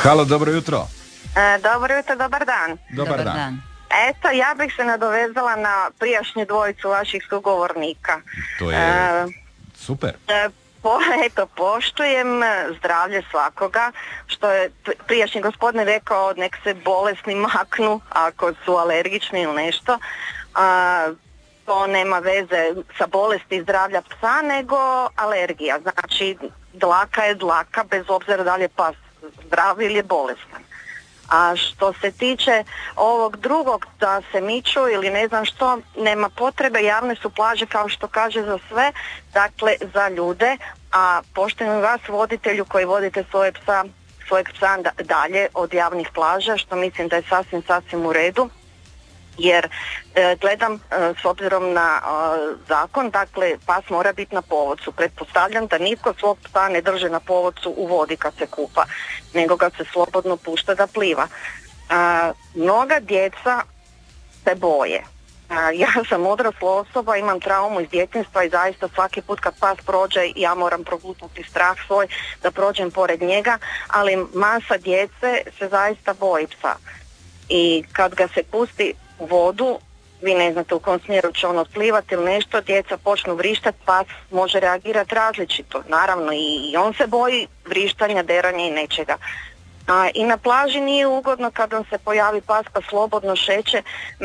Halo, dobro jutro. Dobro jutro, dobar dan. Dobar dan. Eto, ja bih se nadovezala na prijašnju dvojicu vaših sugovornika. To je super. Poštujem zdravlje svakoga, što je prijašnji gospodin rekao, nek se bolesni maknu ako su alergični ili nešto. To nema veze sa bolesti zdravlja psa, nego alergija. Znači, dlaka je dlaka, bez obzira da li je pas zdrav ili je bolestan. A što se tiče ovog drugog, da se miču ili ne znam što, nema potrebe, javne su plaže kao što kaže za sve, dakle za ljude, a poštujem vas voditelju koji vodite svojeg psa dalje od javnih plaža, što mislim da je sasvim u redu. Jer gledam s obzirom na zakon, dakle pas mora biti na povodcu. Pretpostavljam da nitko svog psa ne drže na povodcu u vodi kad se kupa, nego ga se slobodno pušta da pliva. Mnoga djeca se boje. Ja sam odrasla osoba, imam traumu iz djetinjstva i zaista svaki put kad pas prođe ja moram progutati strah svoj da prođem pored njega, ali masa djece se zaista boji psa. I kad ga se pusti u vodu, vi ne znate u kom smjeru će on otplivati ili nešto, djeca počnu vrištati, pas može reagirati različito. Naravno i on se boji vrištanja, deranja i nečega. I na plaži nije ugodno kad on se pojavi pas pa slobodno šeće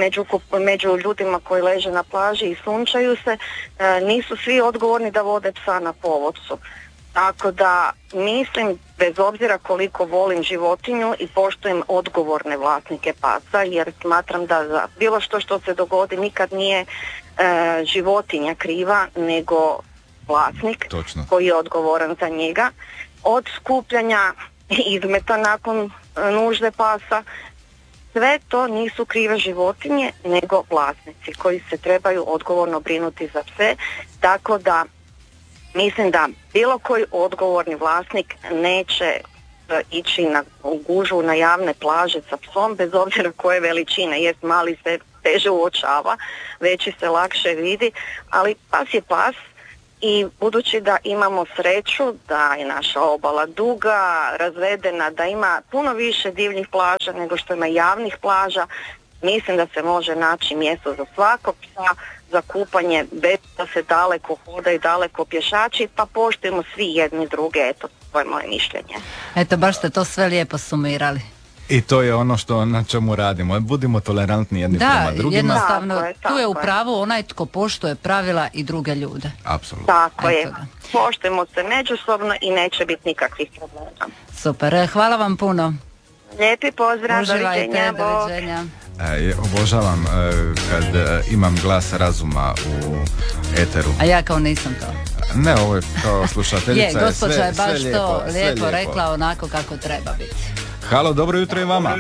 među ljudima koji leže na plaži i sunčaju se. Nisu svi odgovorni da vode psa na povodcu. Tako da mislim, bez obzira koliko volim životinju i poštujem odgovorne vlasnike pasa, jer smatram da za bilo što se dogodi nikad nije životinja kriva, nego vlasnik. Točno. Koji je odgovoran za njega. Od skupljanja izmeta nakon nužde pasa, sve to nisu krive životinje, nego vlasnici koji se trebaju odgovorno brinuti za pse, tako da mislim da bilo koji odgovorni vlasnik neće ići u gužvu na javne plaže sa psom, bez obzira koje veličine, jer mali se teže uočava, veći se lakše vidi, ali pas je pas i budući da imamo sreću da je naša obala duga, razvedena, da ima puno više divljih plaža nego što ima javnih plaža, mislim da se može naći mjesto za svakog psa, za kupanje, bez da se daleko hoda i daleko pješači, pa poštujemo svi jedni druge, eto, to je moje mišljenje. Eto, baš ste to sve lijepo sumirali. I to je ono na čemu radimo. Budimo tolerantni jedni prema drugima. Da, jednostavno, tako tu je u pravu onaj tko poštuje pravila i druge ljude. Apsolutno. Tako je. Poštujemo se međusobno i neće biti nikakvih problema. Super, hvala vam puno. Lijepi pozdrav, uživajte, doviđenja. Obožavam kad imam glas razuma u eteru. A ja kao nisam to. Ne, ovo je kao slušateljica. Gospođa je baš sve to lijepo lijepo rekla onako kako treba biti. Halo, dobro jutro i vama.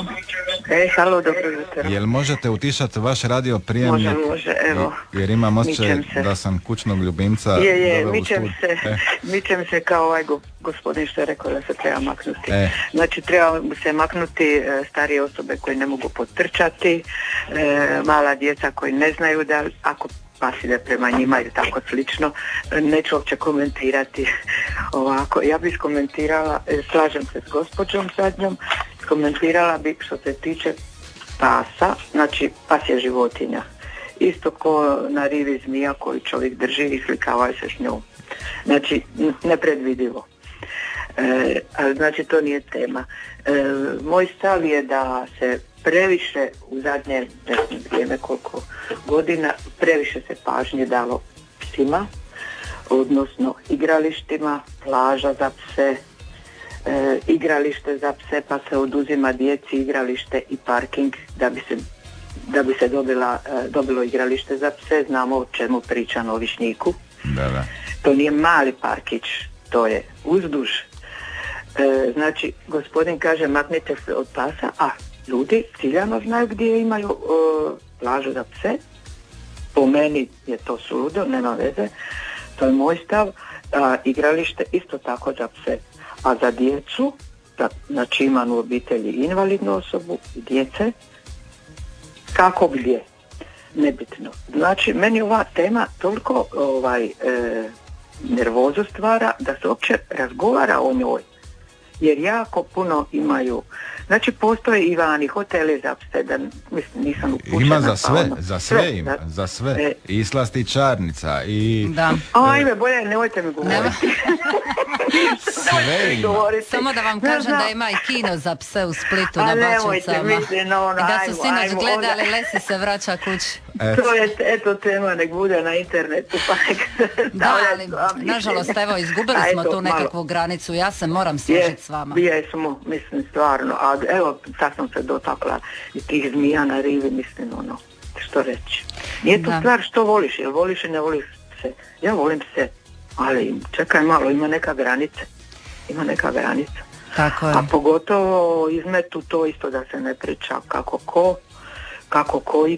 Halo, dobro jutro. Jel možete utišati vaš radio prijemnik? Može, evo. Jer imam osjećaj da sam kućnog ljubimca doveo u studiju. Mičem se kao ovaj gospodin što je rekao da se treba maknuti. Znači treba se maknuti starije osobe koje ne mogu potrčati, mala djeca koji ne znaju da ako pas ide prema njima ili tako slično, neću uopće komentirati ovako. Ja bih komentirala, slažem se s gospođom zadnjom, komentirala bih što se tiče pasa, znači pas je životinja. Isto ko na rivi zmija koju čovjek drži i slikava se s njom. Znači, nepredvidivo. Ali znači to nije tema. Moj stav je da se previše u zadnje vrijeme koliko godina previše se pažnje dalo psima, odnosno igralištima, plaža za pse, igralište za pse pa se oduzima djeci igralište i parking da bi se dobilo igralište za pse. Znamo o čemu priča na Višnjiku. Da. To nije mali parkić, to je uzduž. Znači, gospodin kaže maknite se od pasa, a ljudi ciljano znaju gdje imaju plažu za pse. Po meni je to suludo, nema veze, to je moj stav. Igralište isto tako za pse, a za djecu, znači imam u obitelji invalidnu osobu i djece, kako gdje, nebitno. Znači, meni ova tema toliko nervozu stvara da se uopće razgovara o njoj. jer jako puno imaju. Znači postoje i vani hoteli za pse, da mislim nisam upućena. Ima za sve, pa za sve ima, za sve. I slastičarnica i... Da. Ajme, bolje nemojte mi govoriti. Sve ima. Samo da vam kažem da ima i kino za pse u Splitu na Bačvicama. I da su sinoć gledali Lesi se vraća kući. To je, eto, tema nek bude na internetu, pa nek... Da, ali nažalost, evo, izgubili smo tu nekakvu granicu, ja se moram složiti s vama. Jesmo, mislim, stvarno, a evo, sad sam se dotakla i tih zmija na rivi, mislim, ono, što reći. Nije to stvar što voliš, jel voliš i ne voliš pse. Ja volim pse, ali čekaj malo, ima neka granica. Tako je. A pogotovo izmetu to isto da se ne priča kako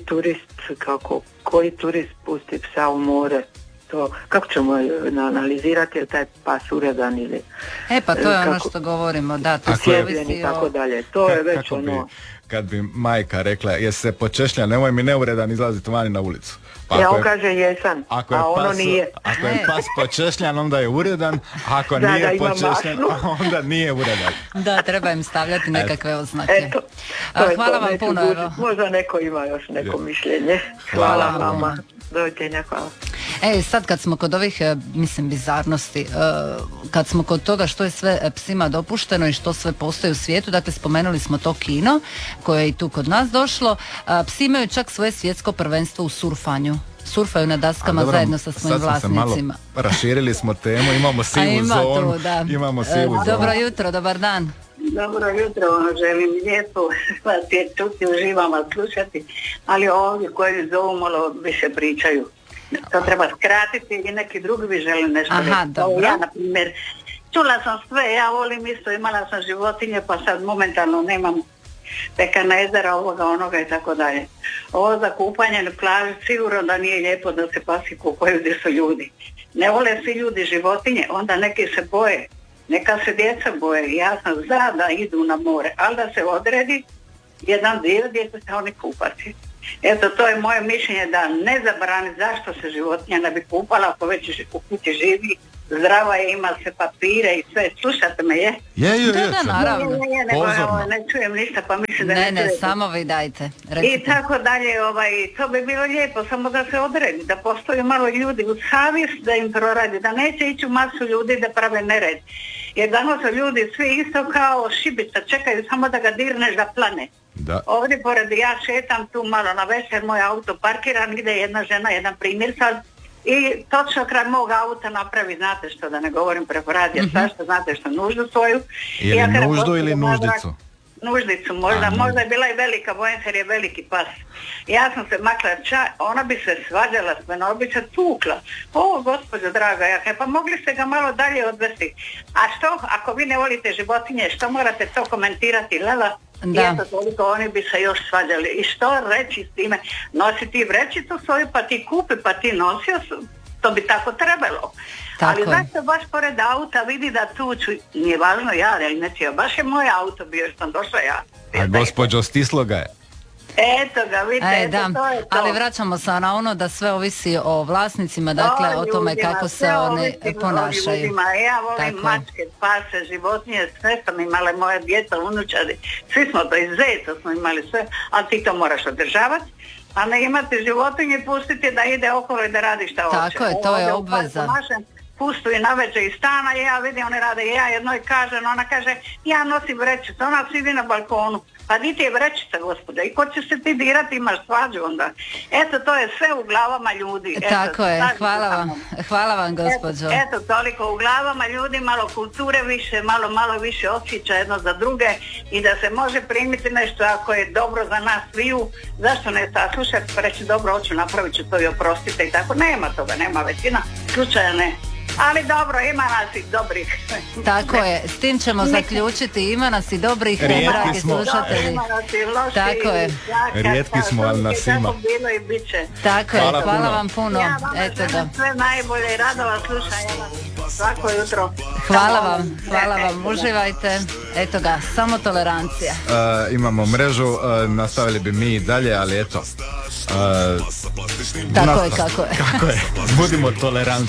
koji turist pusti psa u more. To, kako ćemo analizirati, je taj pas uredan ili... Pa to je ono što govorimo, da, to se ovisi i tako dalje. To je već ono... Kad bi majka rekla, jesi se počešlja, nemoj mi neuredan izlaziti vani na ulicu. Pa on kaže jesam, a ono nije. Ako je pas počešljan, onda je uredan, a ako nije počešljan, onda nije uredan. Da, treba im stavljati nekakve oznake. Hvala vam puno. Možda neko ima još neko mišljenje. Hvala vama. Doviđenja, hvala. Sad kad smo kod ovih, mislim, bizarnosti, kad smo kod toga što je sve psima dopušteno i što sve postoji u svijetu, dakle spomenuli smo to kino koje je i tu kod nas došlo, psi imaju čak svoje svjetsko prvenstvo u surfanju. Surfaju na daskama zajedno sa svojim vlasnicima. Raširili smo temu, imamo sivu zonu. Imamo sivu zonu. Dobro jutro, dobar dan. Dobro jutro, želim lijepo vas je čuti, uživam vas slušati, ali ovdje koji zovu malo više pričaju. To treba skratiti i neki drugi bi želi nešto reći. Ja, na primjer, čula sam sve, ja volim isto, imala sam životinje, pa sad momentalno nemam pekanezera, ovoga, onoga i tako dalje. Ovo za kupanje na plaži, sigurno da nije lijepo da se pasi kupaju gdje su ljudi. Ne vole svi ljudi životinje, onda neki se boje. Neka se djeca boje, ja sam za da idu na more, ali da se odredi jedan dio gdje će se oni kupati. Eto, to je moje mišljenje, da ne zabrani zašto se životinja ne bi kupala ako već u kući živi, zdrava je, ima se papire i sve. Slušate me, je? Da, naravno. Ne čujem ništa, pa mislim da ne samo vi dajte. Recite. I tako dalje, to bi bilo lijepo, samo da se odredi, da postoji malo ljudi u savjest da im proradi, da neće ići u masu ljudi da prave nered. Jer danas su ljudi svi isto kao šibica, čekaju samo da ga dirneš da plane. Da. Ovdje pored, ja šetam tu malo na večer, moj auto parkiran, ide jedna žena, jedan primjer sad, i točno kraj mog auta napravi, znate što, da ne govorim preko radija, što znate što, nuždu svoju. Je li nuždu ili nuždicu? Nuždicu, možda je bila i velika, bojim se jer je veliki pas. Ja sam se makla, ona bi se svađala s menom, ona bi se tukla. O, gospođo draga, pa mogli ste ga malo dalje odvesti. A što, ako vi ne volite životinje, što morate to komentirati, lala? Da. Toliko, oni bi se još svađali. I što reći s time? Nosi ti vrećicu svoju, pa ti kupi, pa ti nosio, to bi tako trebalo. Tako. Ali zašto baš pored auta vidi da tuču, nije važno ja, ali neće, baš je moj auto bio, što sam došla ja. A gospođo, stislo ga je. Eto ga, vidite, da. To je to. Ali vraćamo se na ono da sve ovisi o vlasnicima, dakle o tome kako se oni ponašaju. Ja volim mačke, pase, životinje, sve sam imala, moja djeca, unučadi, svi smo to, i zeca smo imali sve, ali ti to moraš održavati. A ne imate životinje, pustite da ide okolo i da radi šta hoće. Tako je, to je obveza. Pustu i navečer iz stana, ja vidim, oni rade, ja jednoj kažem, ona kaže, ja nosim vrećicu, ona sidi na balkonu. Pa di ti je vrećica, gospoda, i ko će se ti dirati, imaš svađu onda. Eto, to je sve u glavama ljudi. Tako je, hvala vam gospođo. Eto, toliko u glavama ljudi, malo kulture više, malo više osjeća jedno za druge i da se može primiti nešto ako je dobro za nas sviju, zašto ne saslušati, pa reći dobro, hoću, napravit ću to i oprostite i tako, nema toga, nema većina slučaja ne. Ali dobro, ima nas i dobrih. Tako je, s tim ćemo zaključiti, ima nas i dobrih, dragi slušatelji. Ima nas i loši. Tako je. Rijetki smo, ali nas ima. Tako je, hvala vam puno. Ja vam sve najbolje i rado vas slušam svako jutro. Hvala vam, uživajte. Eto ga, samo tolerancija. Imamo mrežu, nastavili bi mi i dalje, ali eto. Tako je, kako je. Budimo tolerantni.